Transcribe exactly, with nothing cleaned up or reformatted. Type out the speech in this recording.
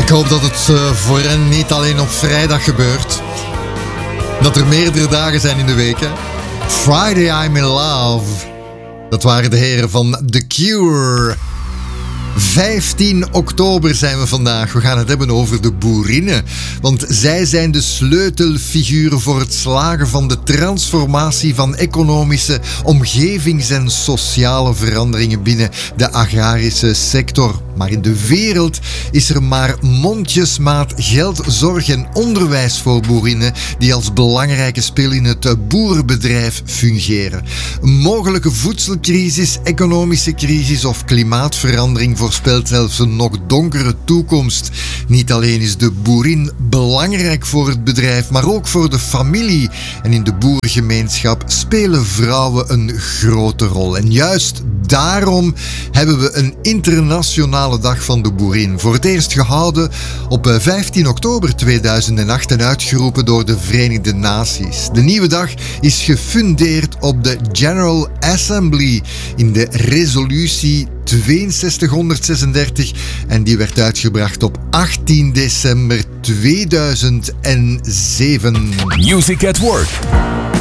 Ik hoop dat het uh, voor hen niet alleen op vrijdag gebeurt. Dat er meerdere dagen zijn in de week. Hè? Friday I'm in Love. Dat waren de heren van The Cure. vijftien oktober zijn we vandaag. We gaan het hebben over de boerinnen. Want zij zijn de sleutelfiguren voor het slagen van de transformatie van economische, omgevings- en sociale veranderingen binnen de agrarische sector. Maar in de wereld is er maar mondjesmaat geld, zorg en onderwijs voor boerinnen die als belangrijke spil in het boerenbedrijf fungeren. Een mogelijke voedselcrisis, economische crisis of klimaatverandering voorspelt zelfs een nog donkere toekomst. Niet alleen is de boerin belangrijk voor het bedrijf, maar ook voor de familie. En in de boerengemeenschap spelen vrouwen een grote rol. En juist daarom hebben we een internationale dag van de boerin. Voor het eerst gehouden op vijftien oktober tweeduizend acht en uitgeroepen door de Verenigde Naties. De nieuwe dag is gefundeerd op de General Assembly in de resolutie tweeënzestig honderdzesendertig en die werd uitgebracht op achttien december tweeduizend zeven. Music at Work.